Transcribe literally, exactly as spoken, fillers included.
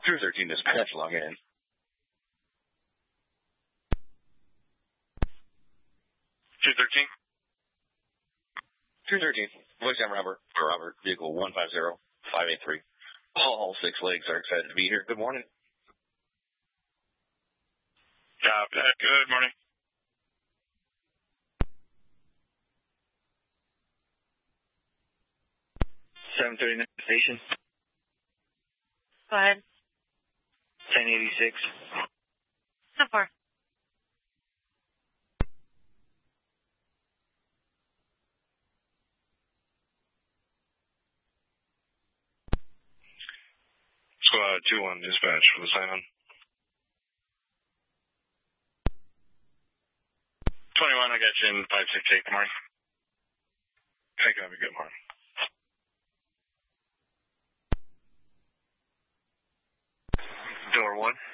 two thirteen dispatch, log in. two thirteen? two thirteen. Voice down Robert, or Robert, vehicle one five zero five eight three. All six legs are excited to be here. Good morning. Yeah, good morning. seven thirty-nine station. Go ahead. ten eighty-six. So far. Squad two one dispatch for the sign-on. twenty-one, I got you in five six eight. Good morning. Hey, copy. Good morning. Door one.